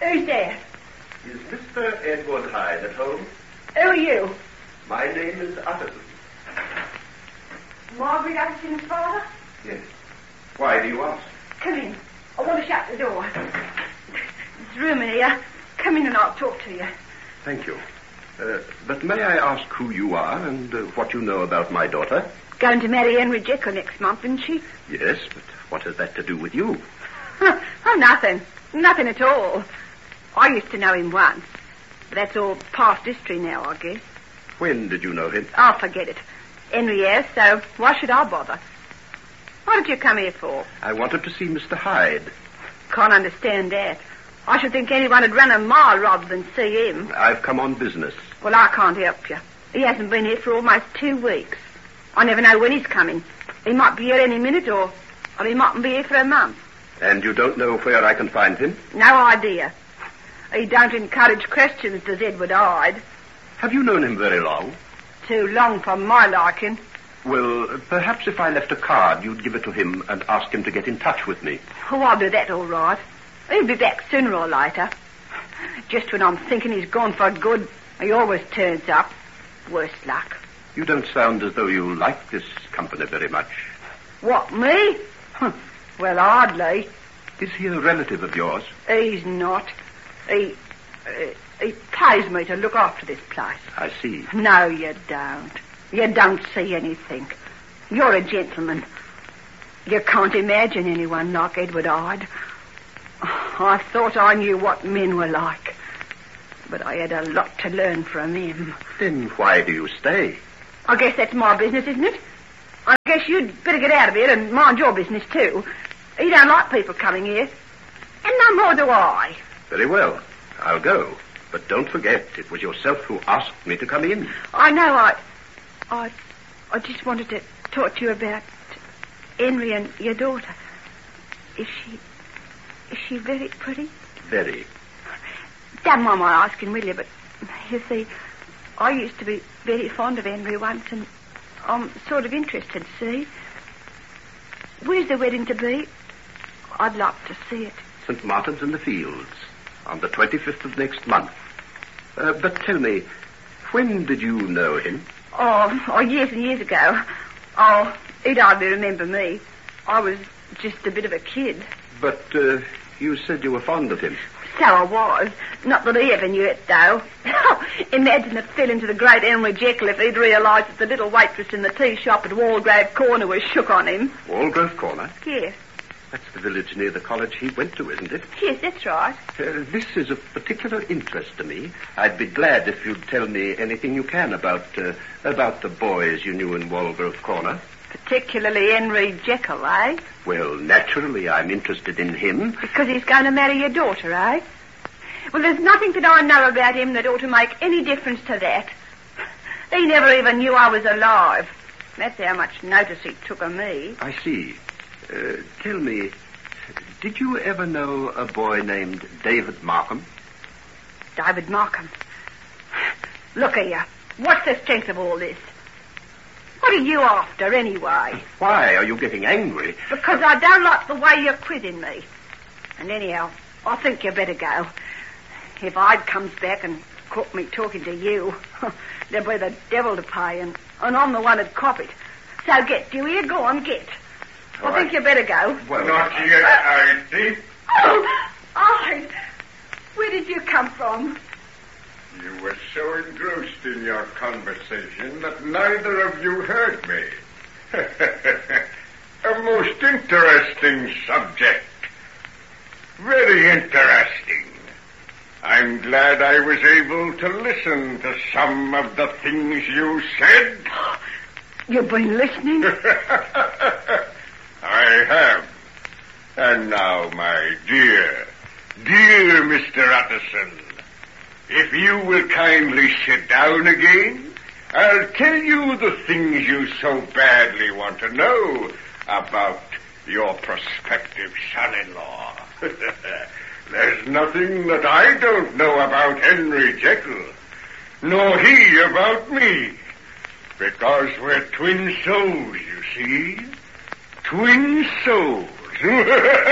Who's there? Is Mr. Edward Hyde at home? Who are you? My name is Utterson. Margaret Utterson's father? Yes. Why do you ask? Come in. I want to shut the door. There's room in here. Come in and I'll talk to you. Thank you. But may I ask who you are and what you know about my daughter? Going to marry Henry Jekyll next month, isn't she? Yes, but what has that to do with you? Oh, nothing. Nothing at all. I used to know him once. But that's all past history now, I guess. When did you know him? I'll forget it. Henry has, so why should I bother? What did you come here for? I wanted to see Mr. Hyde. Can't understand that. I should think anyone would run a mile rather than see him. I've come on business. Well, I can't help you. He hasn't been here for almost 2 weeks. I never know when he's coming. He might be here any minute or he mightn't be here for a month. And you don't know where I can find him? No idea. He don't encourage questions, does Edward Hyde. Have you known him very long? Too long for my liking. Well, perhaps if I left a card, you'd give it to him and ask him to get in touch with me. Oh, I'll do that all right. He'll be back sooner or later. Just when I'm thinking he's gone for good, he always turns up. Worse luck. You don't sound as though you like this company very much. What, me? Well, hardly. Is he a relative of yours? He's not. He pays me to look after this place. I see. No, you don't. You don't see anything. You're a gentleman. You can't imagine anyone like Edward Hyde. I thought I knew what men were like. But I had a lot to learn from him. Then why do you stay? I guess that's my business, isn't it? I guess you'd better get out of here and mind your business, too. You don't like people coming here. And no more do I. Very well. I'll go. But don't forget, it was yourself who asked me to come in. I know. I just wanted to talk to you about Henry and your daughter. Is she very pretty? Very. Don't mind my asking, will you? But, you see, I used to be very fond of Henry once, and I'm sort of interested, see? Where's the wedding to be? I'd like to see it. St. Martin's in the Fields, on the 25th of next month. But tell me, when did you know him? Oh, years and years ago. Oh, he'd hardly remember me. I was just a bit of a kid. But you said you were fond of him. So I was. Not that he ever knew it, though. Imagine it fell into the great Henry Jekyll if he'd realised that the little waitress in the tea shop at Walgrove Corner was shook on him. Walgrove Corner? Yes. That's the village near the college he went to, isn't it? Yes, that's right. This is of particular interest to me. I'd be glad if you'd tell me anything you can about the boys you knew in Walgrove Corner. Particularly Henry Jekyll, eh? Well, naturally, I'm interested in him. Because he's going to marry your daughter, eh? Well, there's nothing that I know about him that ought to make any difference to that. He never even knew I was alive. That's how much notice he took of me. I see. Tell me, did you ever know a boy named David Markham? David Markham? Look here. What's the strength of all this? What are you after, anyway? Why are you getting angry? Because I don't like the way you're quizzing me. And anyhow, I think you better go. If Hyde comes back and caught me talking to you, there'll be the devil to pay, and I'm the one who'd cop it. So get, do you hear? Go on, get. I think you better go. Well, not yet, I see. Oh, Hyde, where did you come from? You were so engrossed in your conversation that neither of you heard me. A most interesting subject. Very interesting. I'm glad I was able to listen to some of the things you said. You've been listening? I have. And now, my dear Mr. Utterson, if you will kindly sit down again, I'll tell you the things you so badly want to know about your prospective son-in-law. There's nothing that I don't know about Henry Jekyll, nor he about me, because we're twin souls, you see. Twin souls.